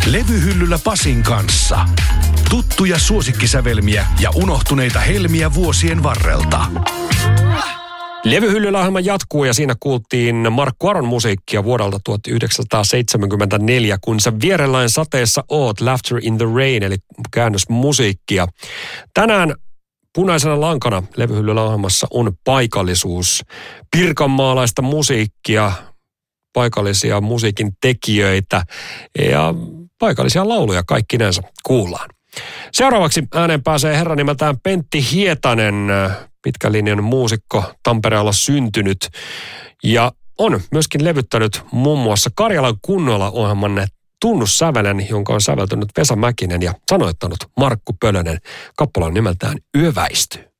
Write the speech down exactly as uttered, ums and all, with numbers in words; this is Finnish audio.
Levyhyllyllä Pasin kanssa. Tuttuja suosikkisävelmiä ja unohtuneita helmiä vuosien varrelta. Levyhyllyllä ohjelma jatkuu ja siinä kuultiin Markku Aron musiikkia vuodelta tuhatyhdeksänsataaseitsemänkymmentäneljä, kun sä vierelläin sateessa oot, Laughter in the Rain, eli käännösmusiikkia. Tänään punaisena lankana Levyhyllyllä ohjelmassa on paikallisuus, pirkanmaalaista musiikkia, paikallisia musiikin tekijöitä ja paikallisia lauluja kaikkinensa kuullaan. Seuraavaksi ääneen pääsee herra nimeltään Pentti Hietanen, pitkän linjan muusikko, Tampereella syntynyt ja on myöskin levyttänyt muun muassa Karjalan kunnolla ohjelman tunnussävelen, jonka on säveltänyt Vesa Mäkinen ja sanoittanut Markku Pölönen. Kappale on nimeltään Yöväisty.